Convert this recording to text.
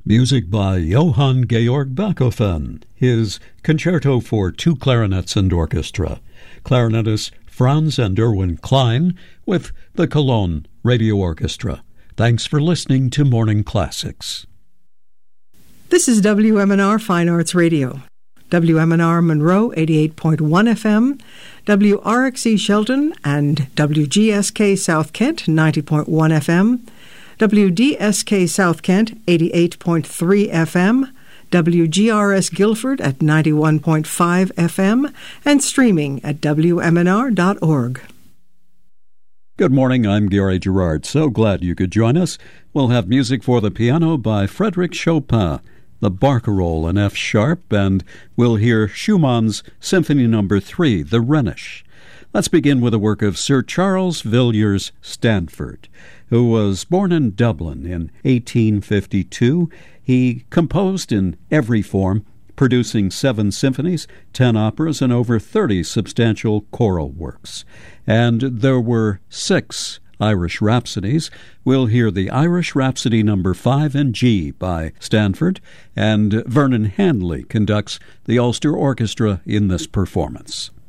Music by Johann Georg Bachofen, his Concerto for Two Clarinets and Orchestra. Clarinetists Franz and Erwin Klein with the Cologne Radio Orchestra. Thanks for listening to Morning Classics. This is WMNR Fine Arts Radio. WMNR Monroe 88.1 FM, WRXE Shelton and WGSK South Kent 90.1 FM, WDSK South Kent 88.3 FM, WGRS Guilford at 91.5 FM, and streaming at WMNR.org. Good morning, I'm Gary Gerard. So glad you could join us. We'll have music for the piano by Frédéric Chopin, the Barcarolle in F sharp, and we'll hear Schumann's Symphony No. 3, the Rhenish. Let's begin with a work of Sir Charles Villiers Stanford, who was born in Dublin in 1852. He composed in every form, producing 7 symphonies, 10 operas, and over 30 substantial choral works. And there were 6 Irish Rhapsodies. We'll hear the Irish Rhapsody No. 5 in G by Stanford, and Vernon Handley conducts the Ulster Orchestra in this performance.